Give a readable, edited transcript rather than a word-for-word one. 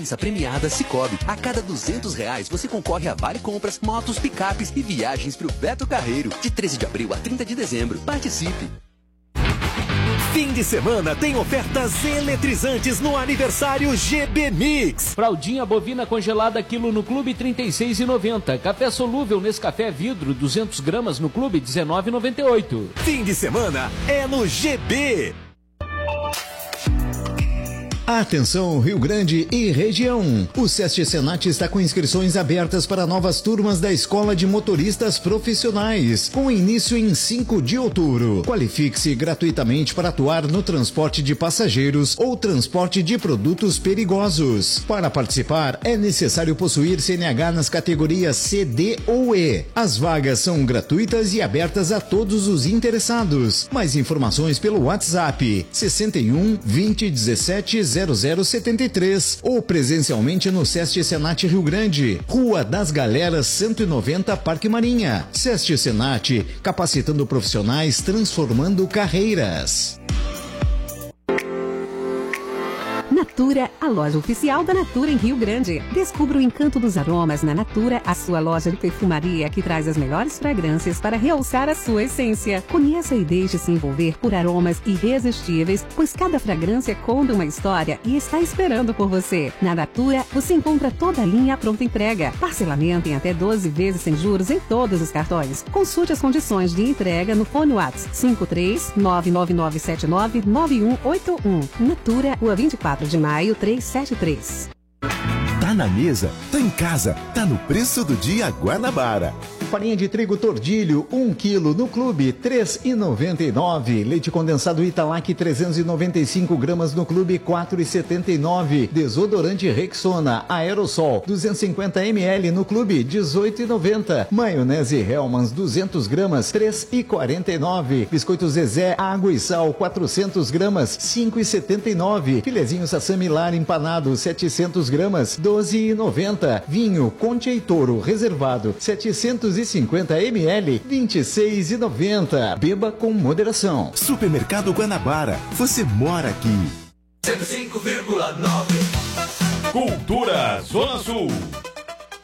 Premiada Sicoob. A cada R$200 você concorre a vale compras, motos, picapes e viagens para o Beto Carreiro. De 13 de abril a 30 de dezembro. Participe! Fim de semana tem ofertas eletrizantes no aniversário GB Mix. Fraldinha bovina congelada quilo no Clube R$ 36,90. Café solúvel Nescafé vidro 200 gramas no Clube R$ 19,98. Fim de semana é no GB. Atenção Rio Grande e região. O SESC Senat está com inscrições abertas para novas turmas da Escola de Motoristas Profissionais, com início em 5 de outubro. Qualifique-se gratuitamente para atuar no transporte de passageiros ou transporte de produtos perigosos. Para participar, é necessário possuir CNH nas categorias C, D ou E. As vagas são gratuitas e abertas a todos os interessados. Mais informações pelo WhatsApp 61 20 17 0073 ou presencialmente no SESC Senat Rio Grande, Rua das Galeras 190, Parque Marinha. SESC Senat, capacitando profissionais, transformando carreiras. Natura, a loja oficial da Natura em Rio Grande. Descubra o encanto dos aromas na Natura, a sua loja de perfumaria que traz as melhores fragrâncias para realçar a sua essência. Conheça e deixe-se envolver por aromas irresistíveis, pois cada fragrância conta uma história e está esperando por você. Na Natura, você encontra toda a linha à pronta entrega. Parcelamento em até 12 vezes sem juros em todos os cartões. Consulte as condições de entrega no fone WhatsApp 53 99979 9181. Natura, Rua 24 de Maio 373. Tá na mesa, tá em casa, tá no preço do dia Guanabara. Farinha de trigo Tordilho, 1 kg no Clube, R$ 3,99. Leite condensado Italac, 395 gramas no Clube, R$ 4,79. Desodorante Rexona, Aerosol, 250 ml no Clube, R$ 18,90. Maionese Hellmann's, 200 gramas, R$ 3,49. Biscoito Zezé, água e sal, 400 gramas, R$ 5,79. Filezinho Sassami Lar empanado, 700 gramas, R$ 12,90. Vinho Conte e Toro reservado, 750 ml, R$ 26,90. Beba com moderação. Supermercado Guanabara, você mora aqui. 105,9. Cultura Zona Sul.